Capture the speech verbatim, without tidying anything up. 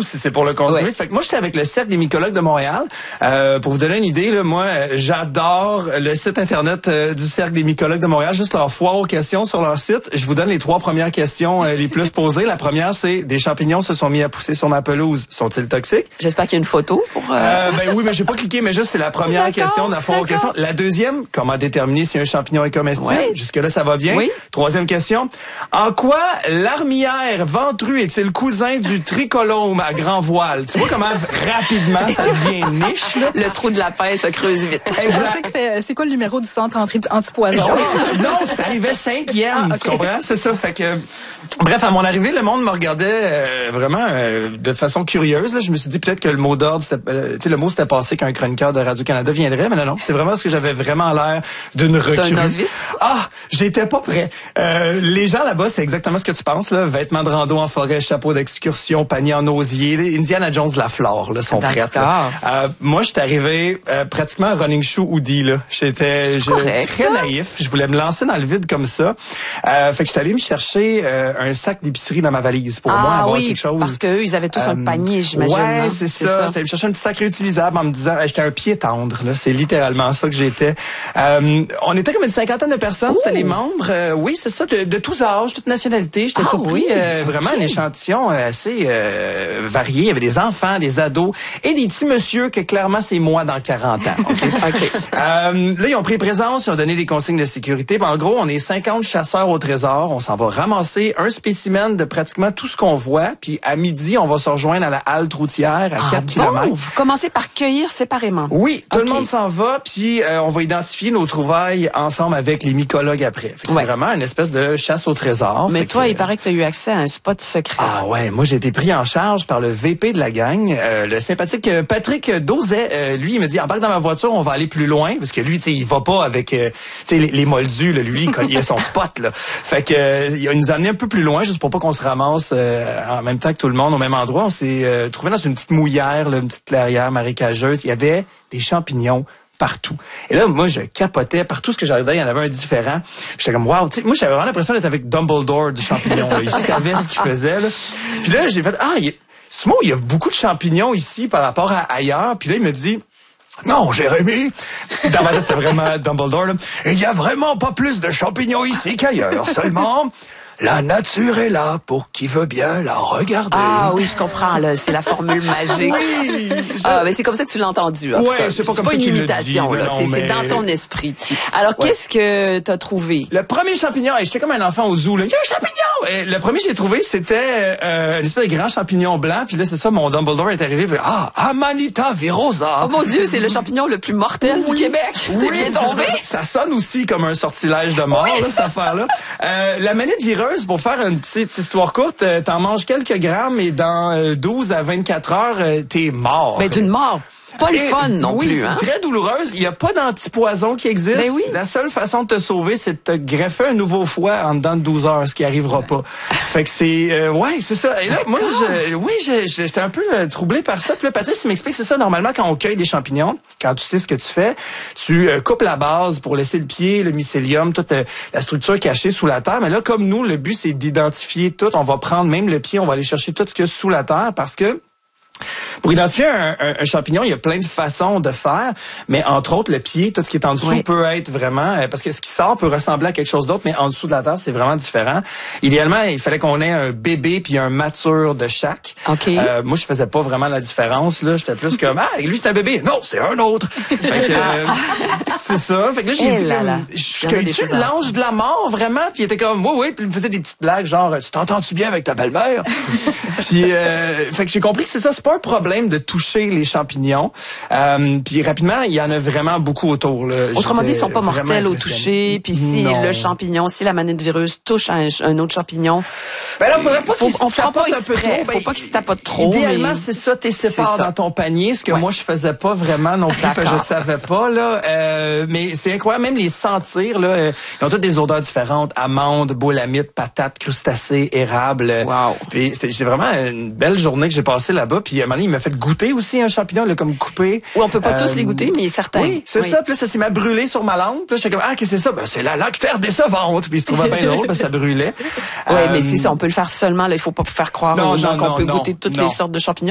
si c'est pour le consommer. Ouais. Fait que moi, j'étais avec le Cercle des mycologues de Montréal. Euh, pour vous donner une idée, là, moi, j'adore le site internet euh, du Cercle des mycologues de Montréal. Juste leur foire aux questions sur leur site. Je vous donne les trois premières questions euh, les plus posées. La première, c'est des champignons se sont mis à pousser sur ma pelouse. Sont-ils toxiques? J'espère qu'il y a une photo pour... Euh... Euh, ben oui, mais j'ai pas cliqué, mais juste c'est la première D'accord, question de la foire aux questions. La deuxième, comment déterminer si un champignon est comestible? Ouais. Jusque-là, ça va bien. Oui. Troisième question. En quoi l'armillaire ventru est-il cousin du tricolome à grand voile? Tu vois comment rapidement ça devient niche, là? Le trou de la paix se creuse vite. Je pensais que c'était, c'est quoi le numéro du centre anti- antipoison? Non, c'est arrivé cinquième, Ah, tu ok. comprends? C'est ça, fait que... Bref, à mon arrivée, le monde me regardait euh, vraiment euh, de façon curieuse. Là. Je me suis dit peut-être que le mot d'ordre, c'était, euh, tu sais, le mot c'était passé qu'un chroniqueur de Radio-Canada viendrait, mais non, non, c'est vraiment parce que j'avais vraiment l'air d'une recrue. D'un novice? Ah, j'étais pas prêt. Euh, les gens là-bas, c'est exactement ce que tu penses, là. Vêtements de rando en forêt, chapeau d'excursion, panier en osier, les Indiana Jones de la flore, là, sont prêtes. Là. Euh, moi, j'étais arrivé euh, pratiquement running shoe hoodie, là. J'étais je, correct, très ça. naïf. Je voulais me lancer dans le vide comme ça. Euh, fait que j'étais allé me chercher euh, un sac d'épicerie dans ma valise pour ah, moi avoir oui, quelque chose. parce qu'eux, ils avaient tous Euh, un panier, j'imagine. Ouais, hein? c'est ça. J'étais allé me chercher un petit sac réutilisable en me disant, hey, j'étais un pied tendre, là. C'est littéralement ça que j'étais. Euh, on était comme une cinquantaine de personnes. C'était les membres. Euh, oui, c'est ça, de, de tous âges, toute nationalité. J'étais Ah, surpris. oui. Euh, vraiment Okay. un échantillon euh, assez euh, varié. Il y avait des enfants, des ados et des petits messieurs que clairement c'est moi dans quarante ans. Okay? OK. Euh, là, ils ont pris présence, ils ont donné des consignes de sécurité. Puis, en gros, on est cinquante chasseurs au trésor. On s'en va ramasser un spécimen de pratiquement tout ce qu'on voit. Puis à midi, on va se rejoindre à la halte routière à Ah, quatre bon, kilomètres. vous commencez par cueillir séparément. Oui, tout OK. le monde s'en va, puis euh, on va identifier nos trouvailles ensemble avec les mycologues après. Fait que Ouais. C'est vraiment une espèce de chasse au trésor. Mais Fait toi, que, il paraît que tu as eu accès à un spot secret. Ah ouais, moi j'ai été pris en charge par le V P de la gang, euh, le sympathique euh, Patrick Dozet. Euh, lui, il me dit, embarque dans ma voiture, on va aller plus loin, parce que lui, tu sais, il va pas avec, euh, tu sais, les, les moldus, là, lui, il, il a son spot, là. Fait que euh, il nous a amené un peu plus loin, juste pour pas qu'on se ramasse euh, en même temps que tout le monde au même endroit. On s'est euh, trouvé dans une petite mouillère, là, une petite clairière marécageuse. Il y avait des champignons partout. Et là, moi, je capotais. Partout ce que j'arrivais, il y en avait un différent. J'étais comme, wow, tu sais, moi, j'avais vraiment l'impression d'être avec Dumbledore du champignon. Là. Il savait ce qu'il faisait, là. Puis là, j'ai fait, ah, il y a, Simon, il y a beaucoup de champignons ici par rapport à ailleurs. Puis là, il me dit, non, Jérémy, dans ma tête, c'est vraiment Dumbledore, là. Il y a vraiment pas plus de champignons ici qu'ailleurs. Seulement, la nature est là pour qui veut bien la regarder. Ah oui, je comprends, là. C'est la formule magique. Oui, je- Ah, mais c'est comme ça que tu l'as entendu. En Ouais, tout cas. c'est pas comme ça une qu'il le imitation, dit, là. non, C'est c'est mais- dans ton esprit. Alors, Ouais. qu'est-ce que t'as trouvé? Le premier champignon, et j'étais comme un enfant au zoo, là. Il y a un champignon! Et le premier que j'ai trouvé, c'était euh, une espèce de grand champignon blanc. Puis là, c'est ça, mon Dumbledore est arrivé. Puis, ah, Amanita virosa. Oh mon Dieu, c'est le champignon le plus mortel du Québec. T'es bien tombé? Ça sonne aussi comme un sortilège de mort, là, cette affaire-là. Euh, la manette vireuse, pour faire une petite histoire courte, euh, t'en manges quelques grammes et dans euh, douze à vingt-quatre heures, euh, t'es mort. Mais d'une mort. Pas le Et- fun non oui, plus, c'est hein? très douloureuse. Il n'y a pas d'antipoison qui existe. Ben oui. La seule façon de te sauver, c'est de te greffer un nouveau foie en dedans de douze heures, ce qui arrivera pas. Fait que c'est... Euh, ouais, c'est ça. Et là, moi, je, oui, je- je- j'étais un peu euh, troublé par ça. Puis là, Patrice, il m'explique, c'est ça, normalement, quand on cueille des champignons, quand tu sais ce que tu fais, tu euh, coupes la base pour laisser le pied, le mycélium, toute euh, la structure cachée sous la terre. Mais là, comme nous, le but, c'est d'identifier tout. On va prendre même le pied, on va aller chercher tout ce qu'il y a sous la terre parce que pour identifier un, un, un champignon, il y a plein de façons de faire, mais entre autres, le pied, tout ce qui est en dessous Oui. peut être vraiment... euh, parce que ce qui sort peut ressembler à quelque chose d'autre, mais en dessous de la terre, c'est vraiment différent. Idéalement, il fallait qu'on ait un bébé puis un mature de chaque. OK. Euh, moi, je faisais pas vraiment la différence. Là, j'étais plus comme, ah, lui, c'est un bébé. Non, c'est un autre. Fait que, euh, c'est ça. Fait que là, j'ai Eh dit, là comme, là. je Il y en a des cueille-tu choses à l'ange de la mort, vraiment? Puis il était comme, oui, oui. Puis il me faisait des petites blagues, genre, tu t'entends-tu bien avec ta belle-mère? Puis, euh, fait que j'ai compris que c'est ça, c'est pas un problème de toucher les champignons. Euh, puis rapidement, il y en a vraiment beaucoup autour. Là. Autrement dit, ils J'étais sont pas mortels vraiment au impressionné. toucher. Puis si Non. le champignon, si la manette vireuse touche un, un autre champignon, Ben là, faudrait pas Faut- qu'il se on fera pas tapote un peu exprès. trop. Faut Ben, pas qu'il se tapote trop, Idéalement, mais- c'est ça, t'es séparé C'est ça. dans ton panier, ce que Ouais. moi, je faisais pas vraiment non plus, parce que je D'accord. savais pas, là. Euh, mais c'est incroyable, même les sentir, là, euh, ils ont toutes des odeurs différentes. Amandes, boulamite, patates, crustacés, érable. Wow. Puis c'était c'était vraiment une belle journée que j'ai passée là-bas. Puis à un moment donné, il m'a fait goûter aussi un champignon, là, comme coupé. oui, on peut pas tous Euh, les goûter, mais certains. Oui, c'est ça. Puis là, ça s'est m'a brûlé sur ma langue. Puis là, j'étais comme, ah, qu'est-ce que c'est ça? Ben, c'est la lactaire décevante. Puis il se trouvait bien drôle parce que ça brûlait. Oui, Euh, mais c'est ça, on peut le faire seulement. Là, il faut pas faire croire non, aux gens non, qu'on non, peut non, goûter toutes non. les sortes de champignons.